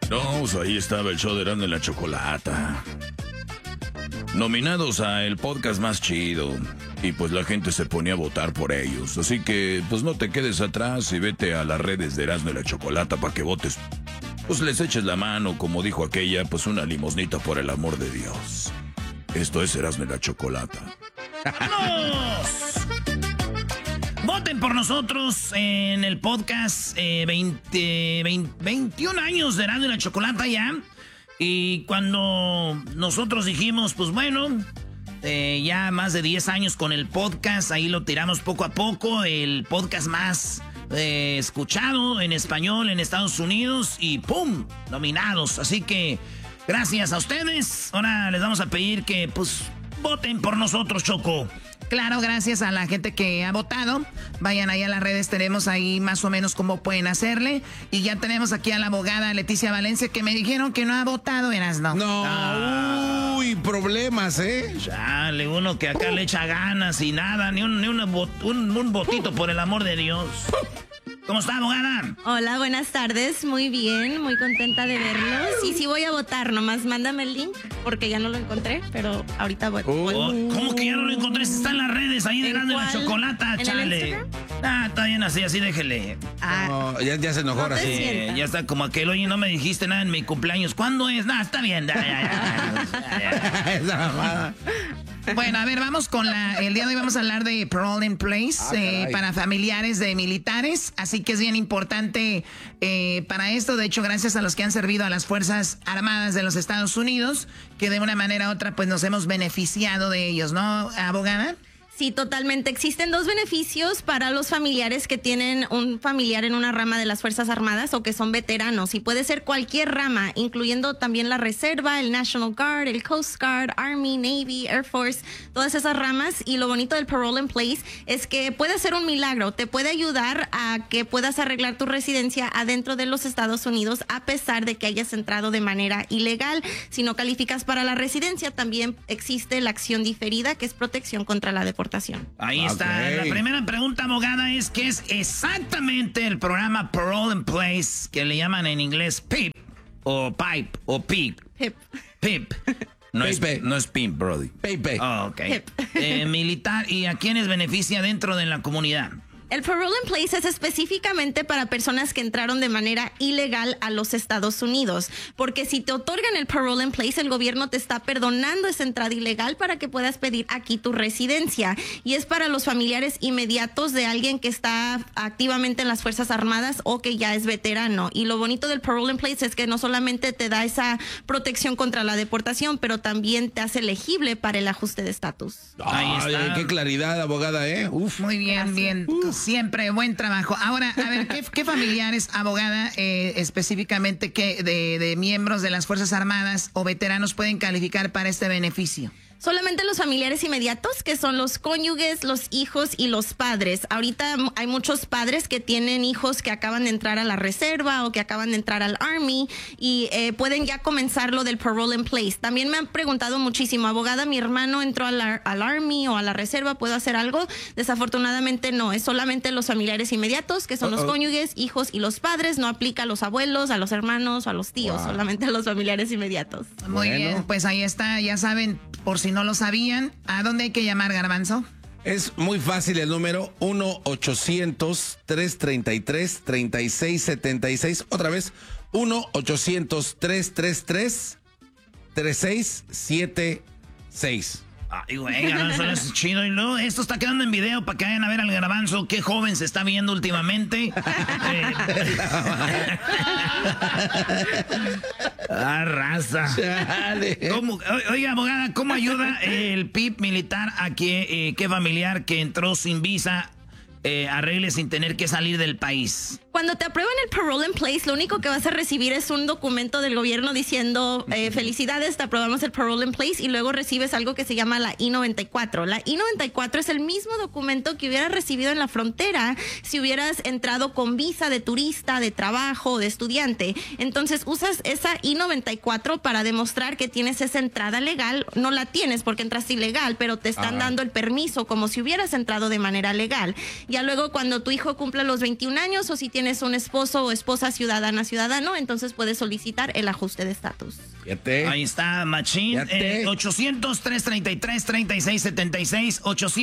No, pues ahí estaba el show de Erasmo y la Chocolata. Nominados a el podcast más chido. Y pues la gente se ponía a votar por ellos. Así que pues no te quedes atrás y vete a las redes de Erasmo y la Chocolata para que votes. Pues les eches la mano, como dijo aquella, pues una limosnita por el amor de Dios. Esto es Erasmo y la Chocolata. ¡Vamos! Voten por nosotros en el podcast 21 años de Erasmo y la Chocolata ya. Y cuando nosotros dijimos, pues bueno, ya más de 10 años con el podcast, ahí lo tiramos poco a poco, el podcast más escuchado en español en Estados Unidos y ¡pum! Nominados. Así que gracias a ustedes. Ahora les vamos a pedir que pues voten por nosotros, Choco. Claro, gracias a la gente que ha votado. Vayan ahí a las redes, tenemos ahí más o menos cómo pueden hacerle. Y ya tenemos aquí a la abogada Leticia Valencia, que me dijeron que no ha votado, Erasmo. No, uy, problemas, ¿eh? Chale, uno que acá le echa ganas y nada, ni un votito por el amor de Dios. ¿Cómo está, abogada? Hola, buenas tardes. Muy bien, muy contenta de verlos. Y sí voy a votar, nomás mándame el link, porque ya no lo encontré, pero ahorita voy. ¿Cómo que ya no lo encontré? Está en las redes ahí de Erasmo y la Chocolata, ¿En chale. Está bien así déjele. No, ya se enojó ahora sí. Ya está como aquel, oye, no me dijiste nada en mi cumpleaños. ¿Cuándo es? Está bien. Esa mamada. Bueno, a ver, vamos con el día de hoy vamos a hablar de parole in place para familiares de militares, así que es bien importante para esto. De hecho, gracias a los que han servido a las Fuerzas Armadas de los Estados Unidos, que de una manera u otra pues nos hemos beneficiado de ellos, ¿no, abogada? Sí, totalmente. Existen dos beneficios para los familiares que tienen un familiar en una rama de las Fuerzas Armadas o que son veteranos. Y puede ser cualquier rama, incluyendo también la Reserva, el National Guard, el Coast Guard, Army, Navy, Air Force, todas esas ramas. Y lo bonito del Parole in Place es que puede ser un milagro. Te puede ayudar a que puedas arreglar tu residencia adentro de los Estados Unidos a pesar de que hayas entrado de manera ilegal. Si no calificas para la residencia, también existe la acción diferida, que es protección contra la deportación. Ahí está. La primera pregunta, abogada, es ¿qué es exactamente el programa Parole in Place, que le llaman en inglés PIP o PIPE o PIP? PIP. No es PIP, Brody. PIP. Oh, ok. Militar, ¿y a quiénes beneficia dentro de la comunidad? El Parole in Place es específicamente para personas que entraron de manera ilegal a los Estados Unidos, porque si te otorgan el Parole in Place, el gobierno te está perdonando esa entrada ilegal para que puedas pedir aquí tu residencia, y es para los familiares inmediatos de alguien que está activamente en las Fuerzas Armadas o que ya es veterano. Y lo bonito del Parole in Place es que no solamente te da esa protección contra la deportación, pero también te hace elegible para el ajuste de estatus. Ahí está. Qué claridad, abogada, ¿eh? Uf. Muy bien, bien. Siempre buen trabajo. Ahora, a ver, ¿qué familiares, abogada, específicamente de miembros de las Fuerzas Armadas o veteranos pueden calificar para este beneficio? Solamente los familiares inmediatos, que son los cónyuges, los hijos y los padres. Ahorita hay muchos padres que tienen hijos que acaban de entrar a la Reserva o que acaban de entrar al Army y pueden ya comenzar lo del Parole in Place. También me han preguntado muchísimo, abogada, mi hermano entró al Army o a la Reserva, ¿puedo hacer algo? Desafortunadamente no, es solamente los familiares inmediatos, que son los cónyuges, hijos y los padres. No aplica a los abuelos, a los hermanos o a los tíos, solamente a los familiares inmediatos. Muy bien, pues ahí está, ya saben, por si no lo sabían, ¿a dónde hay que llamar, Garbanzo? Es muy fácil el número 1-800-333-3676. Otra vez, 1-800-333-3676. Ay, güey, Garbanzo, es chido. Y luego, esto está quedando en video para que vayan a ver al Garbanzo. Qué joven se está viendo últimamente. Raza. Oiga, abogada, ¿cómo ayuda el PIP militar a que familiar que entró sin visa arregle sin tener que salir del país? Cuando te aprueban el Parole in Place, lo único que vas a recibir es un documento del gobierno diciendo felicidades, te aprobamos el Parole in Place, y luego recibes algo que se llama la I-94. La I-94 es el mismo documento que hubieras recibido en la frontera si hubieras entrado con visa de turista, de trabajo, de estudiante. Entonces usas esa I-94 para demostrar que tienes esa entrada legal. No la tienes porque entraste ilegal, pero te están dando el permiso como si hubieras entrado de manera legal. Y Ya luego cuando tu hijo cumpla los 21 años o si tienes un esposo o esposa ciudadano, entonces puedes solicitar el ajuste de estatus. Ahí está, Machín. 800-333-3676.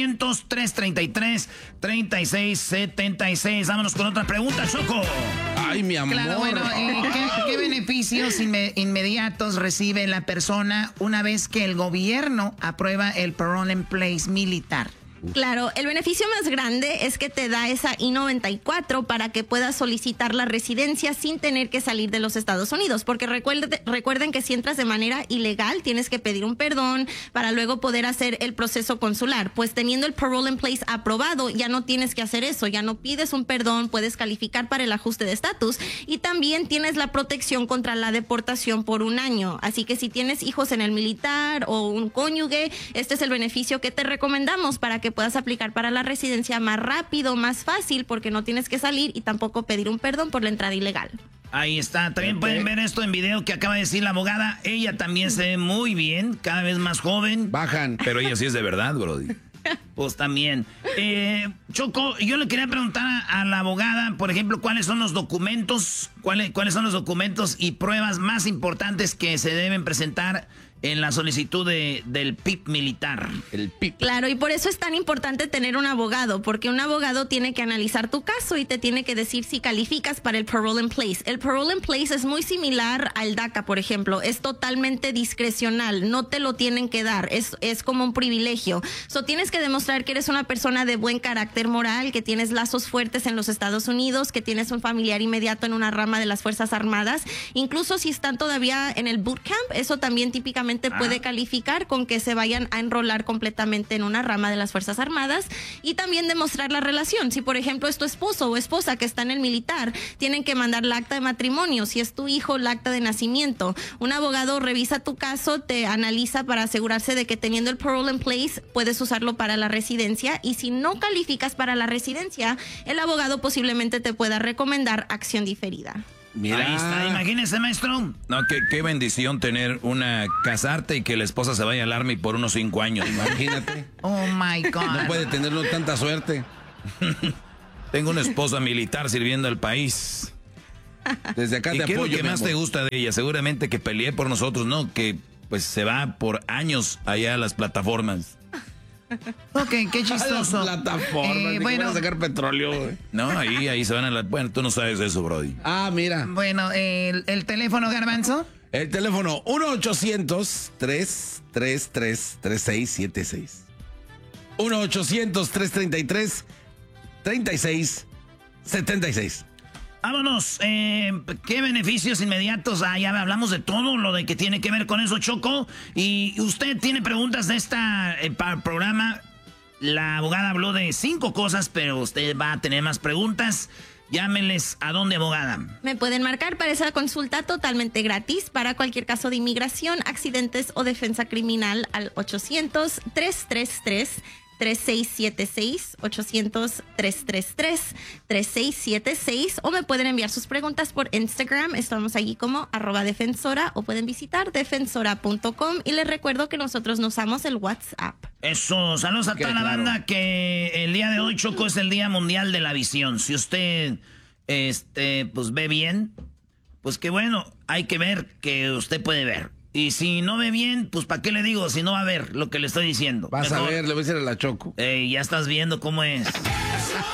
800-333-3676. Vámonos con otra pregunta, Choco. Ay, mi amor. Claro, bueno, ¿qué beneficios inmediatos recibe la persona una vez que el gobierno aprueba el Parole in Place militar? Claro, el beneficio más grande es que te da esa I-94 para que puedas solicitar la residencia sin tener que salir de los Estados Unidos, porque recuerden que si entras de manera ilegal tienes que pedir un perdón para luego poder hacer el proceso consular. Pues teniendo el Parole in Place aprobado ya no tienes que hacer eso, ya no pides un perdón, puedes calificar para el ajuste de estatus y también tienes la protección contra la deportación por 1 año. Así que si tienes hijos en el militar o un cónyuge, este es el beneficio que te recomendamos para que puedas aplicar para la residencia más rápido, más fácil, porque no tienes que salir y tampoco pedir un perdón por la entrada ilegal. Ahí está, también pueden ver esto en video que acaba de decir la abogada. Ella también se ve muy bien, cada vez más joven. Bajan. Pero ella sí es de verdad, brody. Pues también. Choco, yo le quería preguntar a la abogada, por ejemplo, ¿cuáles son los documentos, cuáles son los documentos y pruebas más importantes que se deben presentar en la solicitud del PIP militar? El PIP. Claro, y por eso es tan importante tener un abogado, porque un abogado tiene que analizar tu caso y te tiene que decir si calificas para el Parole in Place. El Parole in Place es muy similar al DACA, por ejemplo. Es totalmente discrecional, no te lo tienen que dar, es como un privilegio. Tienes que demostrar que eres una persona de buen carácter moral, que tienes lazos fuertes en los Estados Unidos, que tienes un familiar inmediato en una rama de las Fuerzas Armadas. Incluso si están todavía en el bootcamp, eso también típicamente puede calificar con que se vayan a enrolar completamente en una rama de las Fuerzas Armadas y también demostrar la relación. Si por ejemplo es tu esposo o esposa que está en el militar, tienen que mandar la acta de matrimonio. Si es tu hijo, la acta de nacimiento. Un abogado revisa tu caso, te analiza para asegurarse de que teniendo el Parole in Place puedes usarlo para la residencia, y si no calificas para la residencia, el abogado posiblemente te pueda recomendar acción diferida. Mira. Ahí está, imagínese, maestro. No, qué bendición tener casarte y que la esposa se vaya al Army por unos 5 años. Imagínate. Oh my God. No puede tener tanta suerte. Tengo una esposa militar sirviendo al país. Desde acá ¿Y te qué apoyo. es lo que más te gusta de ella? Seguramente que peleé por nosotros, ¿no? Que pues se va por años allá a las plataformas. Ok, qué chistoso. Plataformas. Bueno, Van a sacar petróleo, güey. No, ahí se van a la... Bueno, tú no sabes de eso, brody. Ah, mira. Bueno, el teléfono, Garbanzo. El teléfono 1-800-333-3676. 1-800-333-3676. Vámonos. ¿Qué beneficios inmediatos? Ya hablamos de todo lo de que tiene que ver con eso, Choco. Y usted tiene preguntas de esta programa. La abogada habló de 5 cosas, pero usted va a tener más preguntas. Llámenles a dónde, abogada. Me pueden marcar para esa consulta totalmente gratis para cualquier caso de inmigración, accidentes o defensa criminal al 800-333-3676, 800-333-3676, o me pueden enviar sus preguntas por Instagram, estamos allí como @defensora, o pueden visitar defensora.com, y les recuerdo que nosotros no usamos el WhatsApp. Eso, saludos a toda la banda, que el día de hoy, Choco, es el Día Mundial de la Visión. Si usted, pues ve bien, pues qué bueno, hay que ver que usted puede ver. Y si no ve bien, pues ¿para qué le digo? Si no va a ver lo que le estoy diciendo. Vas a ver, le voy a decir a la Choco. Ya estás viendo cómo es.